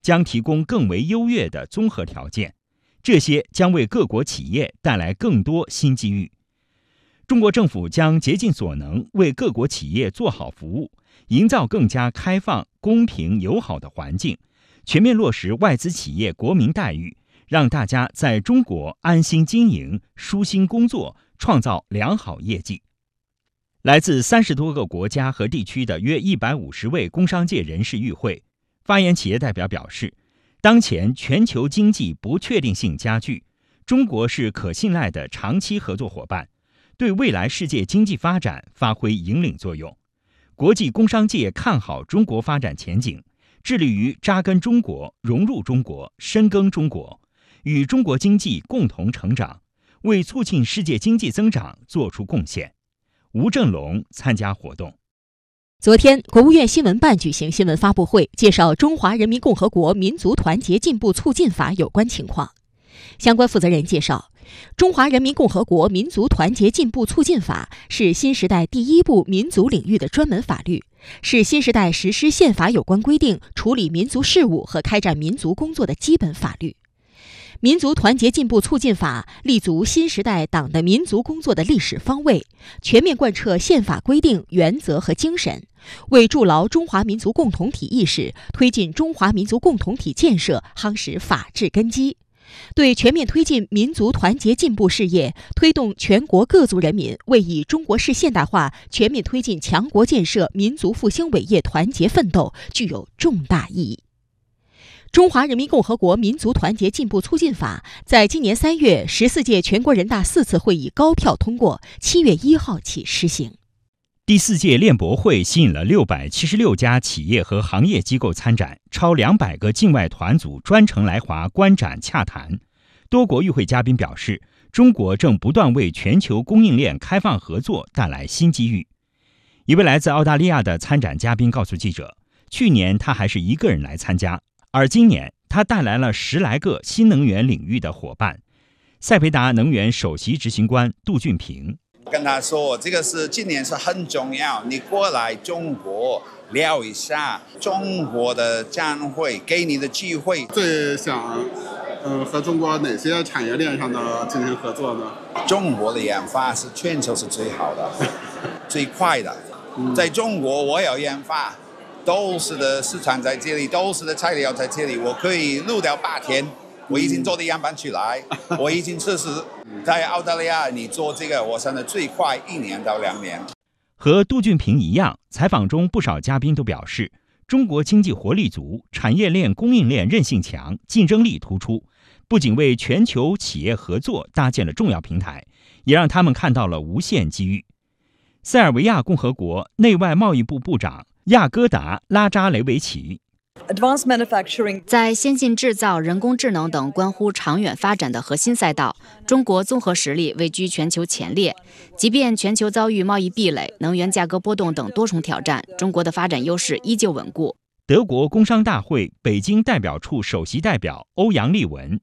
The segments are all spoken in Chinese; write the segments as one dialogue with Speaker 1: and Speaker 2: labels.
Speaker 1: 将提供更为优越的综合条件，这些将为各国企业带来更多新机遇。中国政府将竭尽所能为各国企业做好服务，营造更加开放、公平、友好的环境，全面落实外资企业国民待遇，让大家在中国安心经营、舒心工作，创造良好业绩。来自30多个国家和地区的约150位工商界人士与会，发言企业代表表示，当前全球经济不确定性加剧，中国是可信赖的长期合作伙伴，对未来世界经济发展发挥引领作用。国际工商界看好中国发展前景，致力于扎根中国、融入中国、深耕中国，与中国经济共同成长，为促进世界经济增长做出贡献。吴正龙参加活动。
Speaker 2: 昨天，国务院新闻办举行新闻发布会，介绍《中华人民共和国民族团结进步促进法》有关情况。相关负责人介绍，《中华人民共和国民族团结进步促进法》是新时代第一部民族领域的专门法律，是新时代实施宪法有关规定、处理民族事务和开展民族工作的基本法律。民族团结进步促进法立足新时代党的民族工作的历史方位，全面贯彻宪法规定、原则和精神，为筑牢中华民族共同体意识、推进中华民族共同体建设夯实法治根基，对全面推进民族团结进步事业、推动全国各族人民为以中国式现代化全面推进强国建设民族复兴伟业团结奋斗具有重大意义。中华人民共和国民族团结进步促进法在今年3月14届全国人大4次会议高票通过，7月1号起施行。
Speaker 1: 第4届链博会吸引了676家企业和行业机构参展，超200个境外团组专程来华观展洽谈。多国与会嘉宾表示，中国正不断为全球供应链开放合作带来新机遇。一位来自澳大利亚的参展嘉宾告诉记者，去年他还是一个人来参加，而今年他带来了10来个新能源领域的伙伴。赛培达能源首席执行官杜俊平
Speaker 3: 跟他说，这个今年是很重要，你过来中国聊一下中国的展会给你的机会。
Speaker 4: 最想和中国哪些产业链上的进行合作呢？
Speaker 3: 中国的研发是全球是最好的最快的，在中国我有研发，都是的市场在这里，都是的材料在这里，我可以录掉8天，我已经做的样板出来，我已经测试。在澳大利亚你做这个，我想的最快1年到2年。
Speaker 1: 和杜俊平一样，采访中不少嘉宾都表示，中国经济活力足，产业链供应链韧性强，竞争力突出，不仅为全球企业合作搭建了重要平台，也让他们看到了无限机遇。塞尔维亚共和国内外贸易部部长亚戈达拉扎雷维奇，
Speaker 5: 在先进制造、人工智能等关乎长远发展的核心赛道，中国综合实力位居全球前列。即便全球遭遇贸易壁垒、能源价格波动等多重挑战，中国的发展优势依旧稳固。
Speaker 1: 德国工商大会北京代表处首席代表欧阳立文，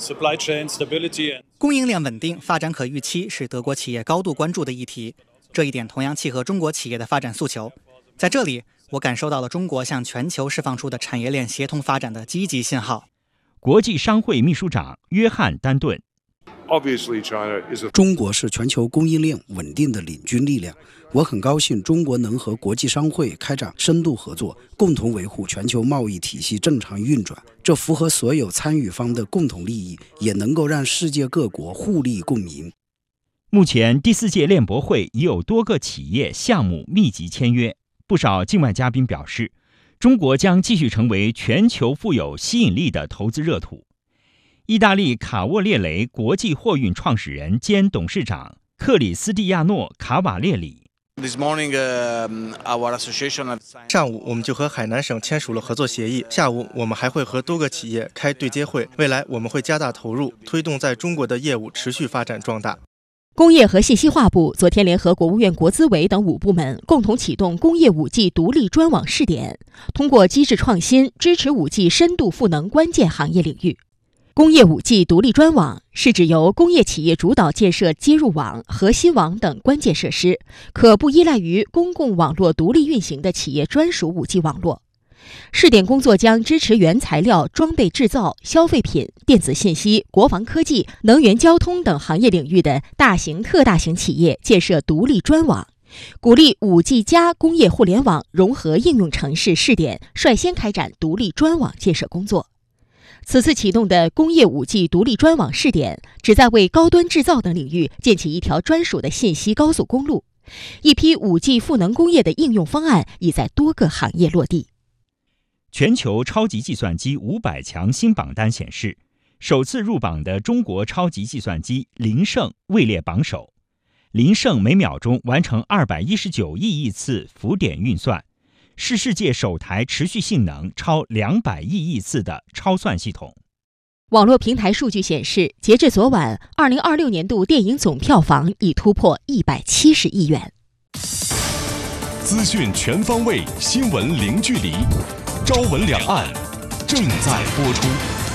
Speaker 6: 供应链稳定、发展可预期是德国企业高度关注的议题，这一点同样契合中国企业的发展诉求。在这里，我感受到了中国向全球释放出的产业链协同发展的积极信号。
Speaker 1: 国际商会秘书长约翰丹顿，
Speaker 7: 中国是全球供应链稳定的领军力量，我很高兴中国能和国际商会开展深度合作，共同维护全球贸易体系正常运转，这符合所有参与方的共同利益，也能够让世界各国互利共赢。
Speaker 1: 目前第4届链博会已有多个企业项目密集签约，不少境外嘉宾表示，中国将继续成为全球富有吸引力的投资热土。意大利卡沃列雷国际货运创始人兼董事长克里斯蒂亚诺·卡瓦列里，
Speaker 8: 上午我们就和海南省签署了合作协议，下午我们还会和多个企业开对接会，未来我们会加大投入，推动在中国的业务持续发展壮大。
Speaker 2: 工业和信息化部昨天联合国务院国资委等5部门共同启动工业 5G 独立专网试点，通过机制创新支持 5G 深度赋能关键行业领域。工业 5G 独立专网是指由工业企业主导建设接入网、核心网等关键设施，可不依赖于公共网络独立运行的企业专属 5G 网络。 试点工作将支持原材料、装备制造、消费品、电子信息、国防科技、能源交通等行业领域的大型、特大型企业建设独立专网，鼓励 5G 加工业互联网融合应用城市试点率先开展独立专网建设工作。此次启动的工业 5G 独立专网试点，旨在为高端制造等领域建起一条专属的信息高速公路。一批 5G 赋能工业的应用方案已在多个行业落地。
Speaker 1: 全球超级计算机500强新榜单显示，首次入榜的中国超级计算机林胜位列榜首。林胜每秒钟完成219亿次浮点运算，是世界首台持续性能超200亿次的超算系统。
Speaker 2: 网络平台数据显示，截至昨晚，2026年度电影总票房已突破170亿元。
Speaker 9: 资讯全方位，新闻零距离，朝闻两岸正在播出。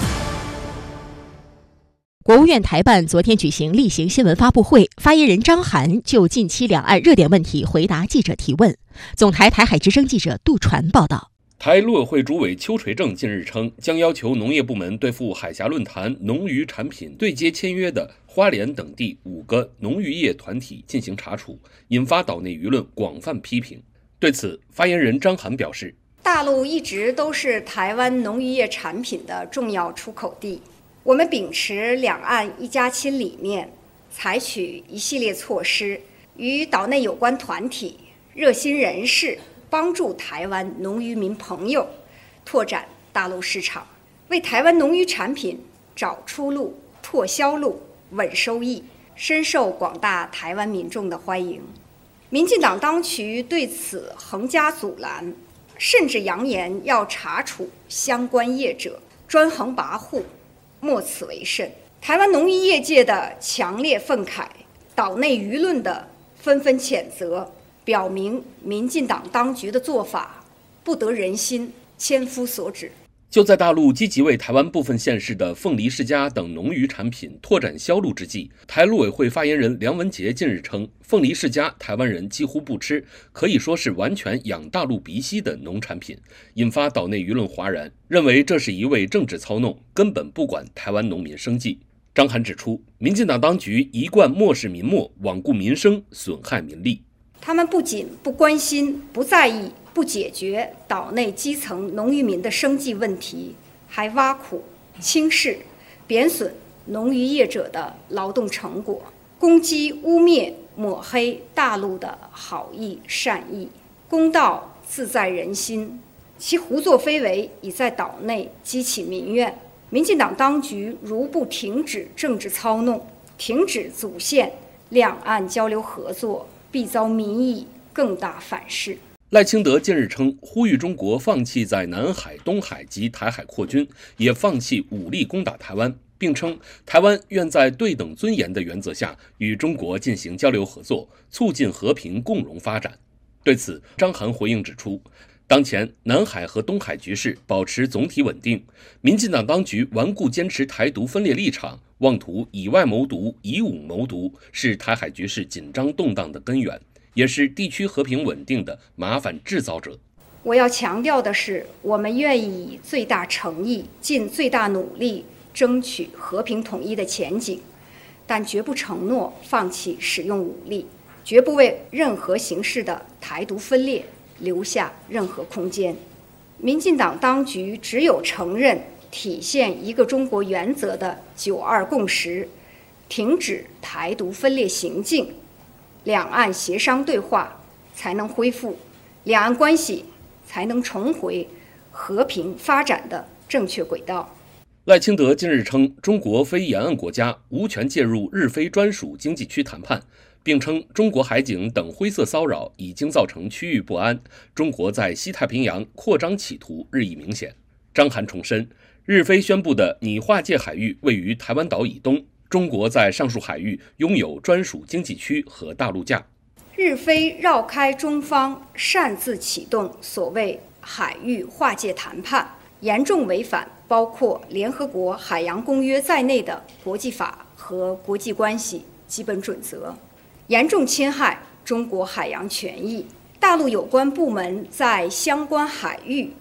Speaker 2: 国务院台办昨天举行例行新闻发布会，发言人张涵就近期两岸热点问题回答记者提问。总台台海之声记者杜传报道。
Speaker 10: 台陆委会主委邱垂正近日称，将要求农业部门对赴海峡论坛农渔产品对接签约的花莲等地5个农渔业团体进行查处，引发岛内舆论广泛批评。对此，发言人张涵表示，
Speaker 11: 大陆一直都是台湾农渔业产品的重要出口地，我们秉持两岸一家亲理念，采取一系列措施，与岛内有关团体、热心人士帮助台湾农渔民朋友拓展大陆市场，为台湾农渔产品找出路、拓销路、稳收益，深受广大台湾民众的欢迎。民进党当局对此横加阻拦，甚至扬言要查处相关业者，专横跋扈，莫此为甚。台湾农渔业界的强烈愤慨，岛内舆论的纷纷谴责，表明民进党当局的做法不得人心，千夫所指。
Speaker 10: 就在大陆积极为台湾部分县市的凤梨世家等农渔产品拓展销路之际，台陆委会发言人梁文杰近日称，凤梨世家台湾人几乎不吃，可以说是完全养大陆鼻息的农产品，引发岛内舆论哗然，认为这是一味政治操弄，根本不管台湾农民生计。张涵指出，民进党当局一贯漠视民末，罔顾民生，损害民利。
Speaker 11: 他们不仅不关心、不在意、不解决岛内基层农渔民的生计问题，还挖苦、轻视、贬损农渔业者的劳动成果，攻击、污蔑、抹黑大陆的好意善意。公道自在人心，其胡作非为已在岛内激起民怨。民进党当局如不停止政治操弄，停止阻线两岸交流合作，必遭民意更大反噬。
Speaker 10: 赖清德近日称，呼吁中国放弃在南海、东海及台海扩军，也放弃武力攻打台湾，并称台湾愿在对等尊严的原则下与中国进行交流合作，促进和平共荣发展。对此，张涵回应指出，当前南海和东海局势保持总体稳定，民进党当局顽固坚持台独分裂立场，妄图以外谋独、以武谋独，是台海局势紧张动荡的根源，也是地区和平稳定的麻烦制造者。
Speaker 11: 我要强调的是，我们愿意以最大诚意、尽最大努力争取和平统一的前景，但绝不承诺放弃使用武力，绝不为任何形式的台独分裂留下任何空间。民进党当局只有承认体现一个中国原则的9·2共识，停止台独分裂行径，两岸协商对话才能恢复，两岸关系才能重回和平发展的正确轨道。
Speaker 10: 赖清德近日称，中国非沿岸国家无权介入日非专属经济区谈判，并称中国海警等灰色骚扰已经造成区域不安，中国在西太平洋扩张企图日益明显。张涵重申，日非宣布的拟划界海域位于台湾岛以东，中国在上述海域拥有专属经济区和大陆架。
Speaker 11: 日非绕开中方，擅自启动所谓海域划界谈判，严重违反包括联合国海洋公约在内的国际法和国际关系基本准则，严重侵害中国海洋权益。大陆有关部门在相关海域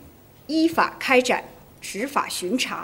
Speaker 11: 依法开展执法巡查，